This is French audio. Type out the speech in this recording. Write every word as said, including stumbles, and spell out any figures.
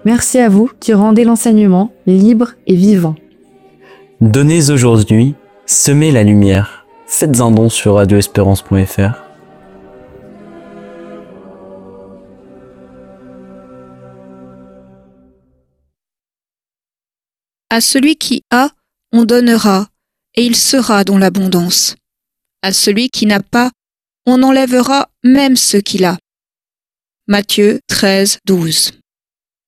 Merci à vous qui rendez l'enseignement libre et vivant. Donnez aujourd'hui, semez la lumière. Faites un don sur radio espérance point f r. À celui qui a, on donnera, et il sera dans l'abondance. À celui qui n'a pas, on enlèvera même ce qu'il a. Matthieu treize, douze.